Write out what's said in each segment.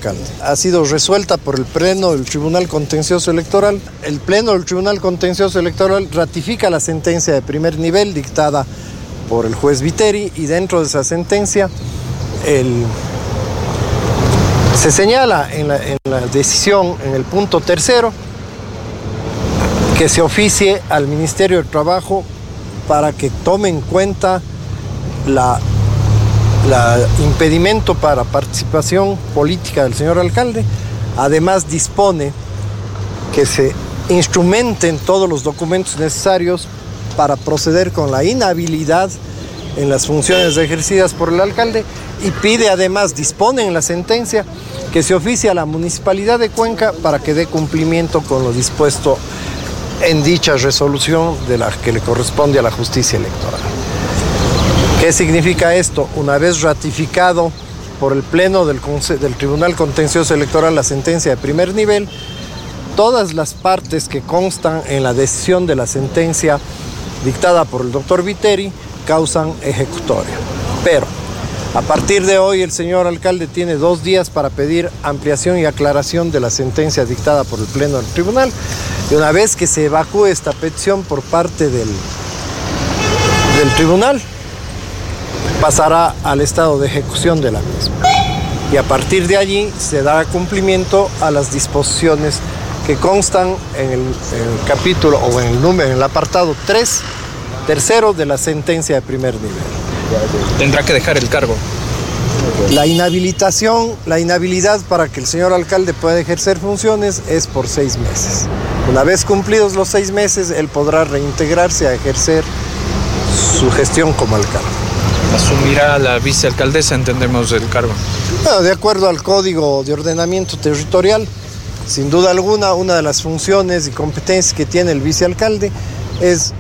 alcalde. Ha sido resuelta por el Pleno del Tribunal Contencioso Electoral. El Pleno del Tribunal Contencioso Electoral ratifica la sentencia de primer nivel dictada por el juez Viteri, y dentro de esa sentencia se señala en la decisión, en el punto tercero, que se oficie al Ministerio del Trabajo para que tome en cuenta la impedimento para participación política del señor alcalde. Además dispone que se instrumenten todos los documentos necesarios para proceder con la inhabilidad en las funciones ejercidas por el alcalde, y pide además, dispone en la sentencia, que se oficie a la Municipalidad de Cuenca para que dé cumplimiento con lo dispuesto en dicha resolución de la que le corresponde a la justicia electoral. ¿Qué significa esto? Una vez ratificado por el Pleno del Tribunal Contencioso Electoral la sentencia de primer nivel, todas las partes que constan en la decisión de la sentencia dictada por el doctor Viteri causan ejecutoria. Pero a partir de hoy el señor alcalde tiene 2 días para pedir ampliación y aclaración de la sentencia dictada por el Pleno del Tribunal, y una vez que se evacúe esta petición por parte del Tribunal, pasará al estado de ejecución de la misma. Y a partir de allí se dará cumplimiento a las disposiciones que constan en el capítulo o en el apartado 3, de la sentencia de primer nivel. Tendrá que dejar el cargo. La inhabilidad para que el señor alcalde pueda ejercer funciones es por 6 meses. Una vez cumplidos los 6 meses, él podrá reintegrarse a ejercer su gestión como alcalde. Asumirá la vicealcaldesa, entendemos, el cargo. Bueno, de acuerdo al Código de Ordenamiento Territorial, sin duda alguna, una de las funciones y competencias que tiene el vicealcalde es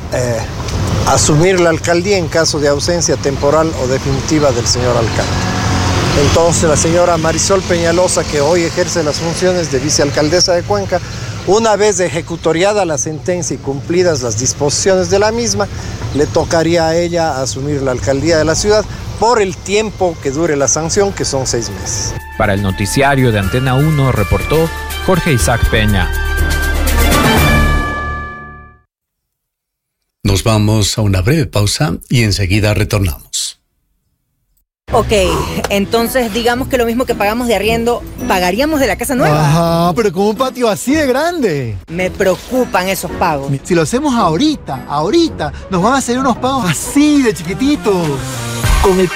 asumir la alcaldía en caso de ausencia temporal o definitiva del señor alcalde. Entonces, la señora Marisol Peñalosa, que hoy ejerce las funciones de vicealcaldesa de Cuenca, una vez ejecutoriada la sentencia y cumplidas las disposiciones de la misma, le tocaría a ella asumir la alcaldía de la ciudad por el tiempo que dure la sanción, que son 6 meses. Para el noticiario de Antena 1 reportó Jorge Isaac Peña. Nos vamos a una breve pausa y enseguida retornamos. Ok, entonces digamos que lo mismo que pagamos de arriendo, ¿pagaríamos de la casa nueva? Ajá, pero con un patio así de grande. Me preocupan esos pagos. Si lo hacemos ahorita, nos van a hacer unos pagos así de chiquititos. Con el